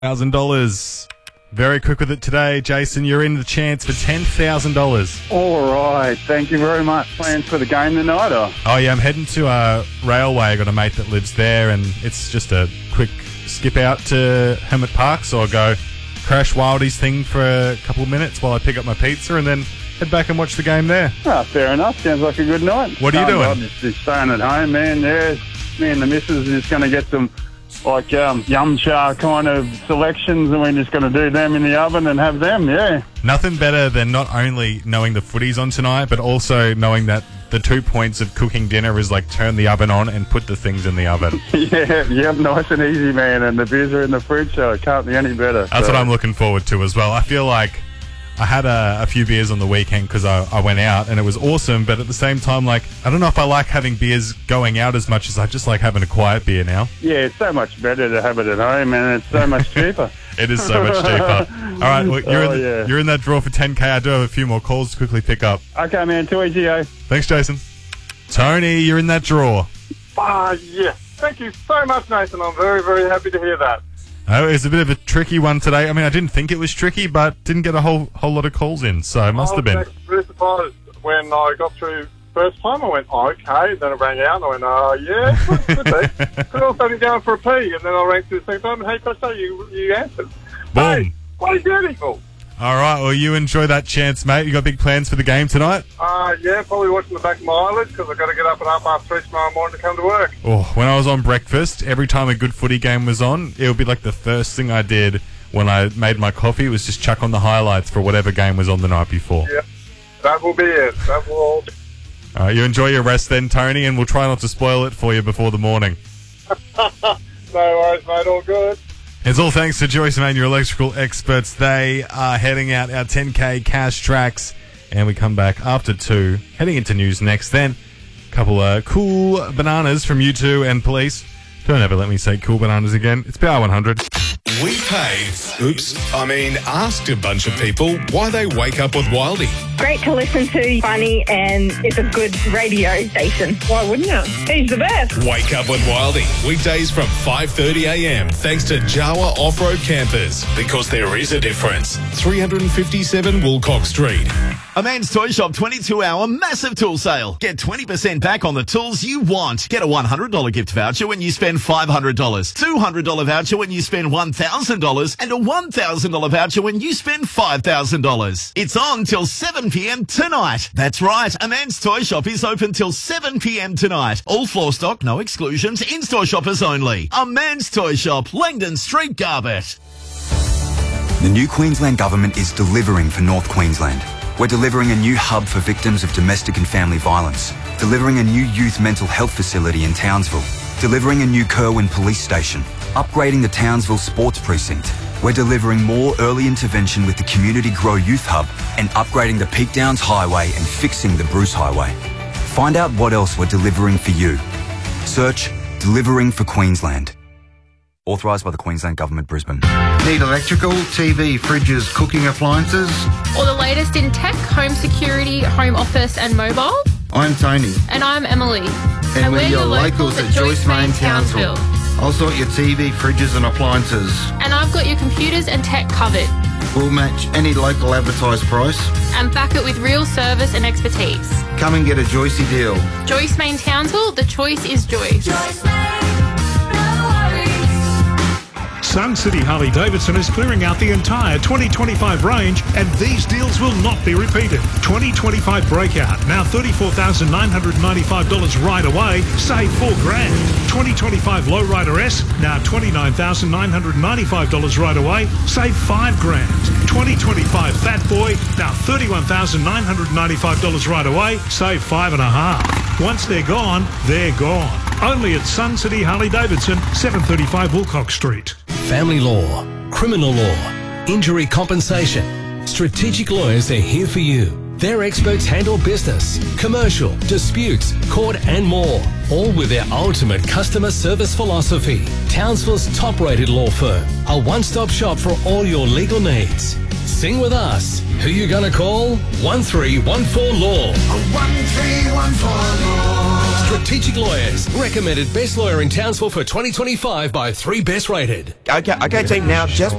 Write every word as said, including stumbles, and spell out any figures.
one thousand dollars. Very quick with it today. Jason, you're in the chance for ten thousand dollars. All right. Thank you very much. Plans for the game tonight? Or? Oh, yeah. I'm heading to uh, Railway. I got a mate that lives there, and it's just a quick skip out to Hermit Park. So I'll go crash Wildy's thing for a couple of minutes while I pick up my pizza and then head back and watch the game there. Ah, fair enough. Sounds like a good night. What are you doing? I'm just, just staying at home, man. Yeah. Me and the missus are just going to get some like um, yum cha kind of selections, and we're just going to do them in the oven and have them, yeah. Nothing better than not only knowing the footy's on tonight, but also knowing that the two points of cooking dinner is like turn the oven on and put the things in the oven. yeah, yeah, nice and easy, man. And the beers are in the fridge, so it can't be any better. That's so. what I'm looking forward to as well. I feel like I had a, a few beers on the weekend because I, I went out and it was awesome, but at the same time, like, I don't know if I like having beers going out as much as I just like having a quiet beer now. Yeah, it's so much better to have it at home, and it's so much cheaper. It is so much cheaper. All right, well, you're, oh, in, yeah. you're in that draw for ten K. I do have a few more calls to quickly pick up. Okay, man, too easy, eh? Thanks, Jason. Tony, you're in that draw. Ah, yes. Thank you so much, Nathan. I'm very, very happy to hear that. Oh, it's a bit of a tricky one today. I mean, I didn't think it was tricky, but didn't get a whole whole lot of calls in, so it must have been. I was really surprised when I got through first time. I went, oh, okay. Then it rang out, and I went, oh, yeah, could be. Could also be going for a pee, and then I rang through the second time, and hey, Presto, you, you answered. Boom. Hey, what are you doing, people? All right, well, you enjoy that chance, mate. You got big plans for the game tonight? Uh, yeah, probably watching the back of my eyelids because I've got to get up at half past three tomorrow morning to come to work. Oh, when I was on breakfast, every time a good footy game was on, it would be like the first thing I did when I made my coffee was just chuck on the highlights for whatever game was on the night before. Yeah, that will be it. That will all be. All right, you enjoy your rest then, Tony, and we'll try not to spoil it for you before the morning. No worries, mate. All good. It's all thanks to Joyce Man, your electrical experts. They are heading out our ten K cash tracks, and we come back after two, heading into news next. Then, a couple of cool bananas from U two and Police. Don't ever let me say cool bananas again. It's P R one hundred. We paid, oops, I mean asked a bunch of people why they wake up with Wildy. Great to listen to, funny, and it's a good radio station. Why wouldn't you? He's the best. Wake up with Wildy, weekdays from five thirty a m thanks to Jawa Off-Road Campers, because there is a difference. three fifty-seven Woolcock Street. A Man's Toy Shop twenty-two hour massive tool sale. Get twenty percent back on the tools you want. Get a one hundred dollars gift voucher when you spend five hundred dollars, two hundred dollars voucher when you spend one thousand dollars, and a one thousand dollars voucher when you spend five thousand dollars. It's on till seven p m tonight. That's right. A Man's Toy Shop is open till seven p m tonight. All floor stock, no exclusions, in-store shoppers only. A Man's Toy Shop, Langdon Street, Garbett. The new Queensland Government is delivering for North Queensland. We're delivering a new hub for victims of domestic and family violence, delivering a new youth mental health facility in Townsville, delivering a new Kerwin police station, upgrading the Townsville Sports Precinct. We're delivering more early intervention with the Community Grow Youth Hub and upgrading the Peak Downs Highway and fixing the Bruce Highway. Find out what else we're delivering for you. Search Delivering for Queensland. Authorised by the Queensland Government, Brisbane. Need electrical, T V, fridges, cooking appliances? Or the latest in tech, home security, home office and mobile? I'm Tony. And I'm Emily. And, and we're, we're your locals, locals at Joyce Main Townsville. I'll sort your T V, fridges and appliances. And I've got your computers and tech covered. We'll match any local advertised price. And back it with real service and expertise. Come and get a Joycey deal. Joyce Main Townsville, the choice is Joyce. Joyce Main. Sun City Harley-Davidson is clearing out the entire twenty twenty-five range, and these deals will not be repeated. twenty twenty-five Breakout, now thirty-four thousand nine hundred ninety-five dollars right away, save four grand. twenty twenty-five Lowrider S, now twenty-nine thousand nine hundred ninety-five dollars right away, save five grand. twenty twenty-five Fat Boy, now thirty-one thousand nine hundred ninety-five dollars right away, save five and a half. Once they're gone, they're gone. Only at Sun City Harley-Davidson, seven thirty-five Woolcock Street. Family law, criminal law, injury compensation. Strategic Lawyers are here for you. Their experts handle business, commercial, disputes, court and more. All with their ultimate customer service philosophy. Townsville's top-rated law firm. A one-stop shop for all your legal needs. Sing with us. Who you gonna call? one three one four law. one three one four law. Strategic Lawyers, recommended best lawyer in Townsville for twenty twenty-five by three Best Rated. Okay, okay, team. Now, just